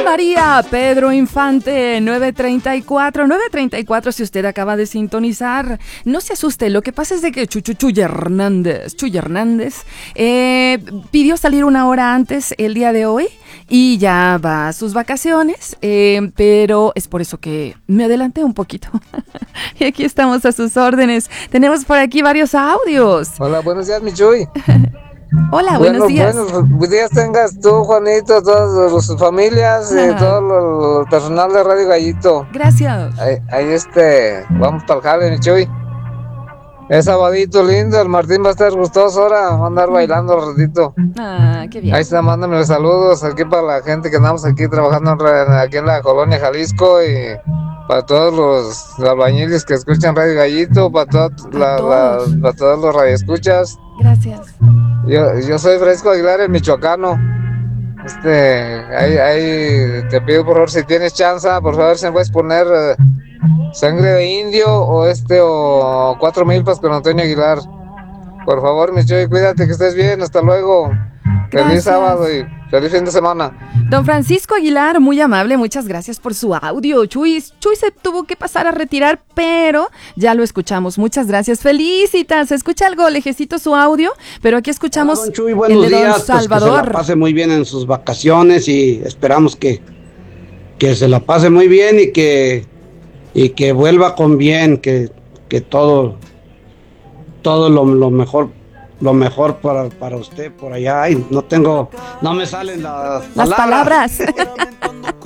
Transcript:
María, Pedro Infante, 9:34 si usted acaba de sintonizar. No se asuste, lo que pasa es de que Chuy Hernández pidió salir una hora antes el día de hoy y ya va a sus vacaciones, pero es por eso que me adelanté un poquito. Y aquí estamos a sus órdenes. Tenemos por aquí varios audios. Hola, buenos días, mi Chuy. Hola, buenos días. Buenos días tengas tú, Juanito, todas sus familias, todo el personal de Radio Gallito. Gracias. Ahí vamos para el jale, mi Chuy. Es sabadito lindo, el Martín va a estar gustoso ahora, va a andar bailando un ratito. Ah, qué bien. Ahí está, mándame los saludos aquí para la gente que andamos aquí trabajando aquí en la colonia Jalisco y para todos los albañiles que escuchan Radio Gallito, para todos los radioescuchas. Gracias. Yo soy Fresco Aguilar, el michoacano. Ahí te pido por favor, si tienes chance, por favor, si me puedes poner Sangre de Indio o 4 milpas con Antonio Aguilar. Por favor, mi Chuy, cuídate, que estés bien, hasta luego. Gracias. Feliz sábado y feliz fin de semana. Don Francisco Aguilar, muy amable, muchas gracias por su audio. Chuy se tuvo que pasar a retirar, pero ya lo escuchamos. Muchas gracias. Felicitas, se escucha algo lejecito su audio, pero aquí escuchamos. Don Chuy, buenos días, Salvador. Pues que se la pase muy bien en sus vacaciones y esperamos que se la pase muy bien y que vuelva con bien, que todo lo mejor para usted por allá. Ay, no me salen las palabras.